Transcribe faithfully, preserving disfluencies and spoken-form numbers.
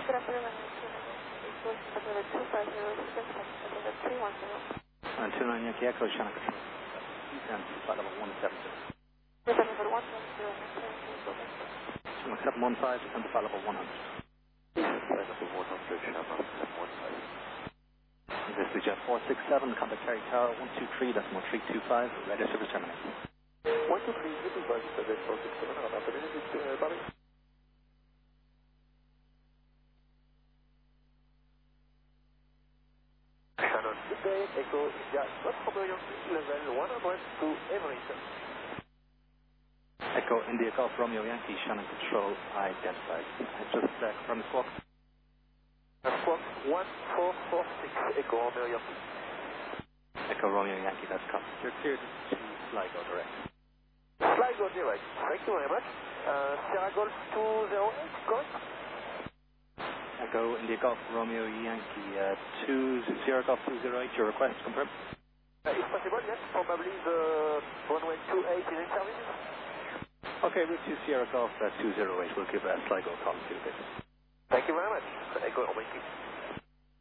Good afternoon, my name is Tina. Equals November two five zero, Sequence November three one zero. And two nine Yankee Echo, Shannon Control. Descend to flight level one seven zero. November one seven zero, maintain vehicle vector. Shannon seven one five, descend to flight level one hundred. Flight level one hundred, Shannon seven one five. This is Jet four six seven, contact Terry Tower one two three, decimal three two five, radio service terminated. one two three, this is Roger, Jet four six seven, I'm after this, uh, Bobby. Shannon, good day, Echo India, Scott Romeo Yankee, level one hundred to Emirates. Echo India Golf Romeo Yankee, Shannon Control, identified. I just uh, confirmed the squawk. Squawk one four four six, Echo Romeo Yankee. Echo Romeo Yankee, that's copied. You're cleared to Sligo direct. Sligo direct, thank you very much. Uh, Sierra Golf two zero eight, correct? Echo India Golf Romeo Yankee, uh, two Sierra Golf two zero eight, your request confirmed? Uh, if possible, yes, probably the runway two eight is in service. Okay, route two Sierra Golf uh, two zero eight, we'll give uh, Sligo a call in a few bit. Thank you very much. Echo Romeo Yankee.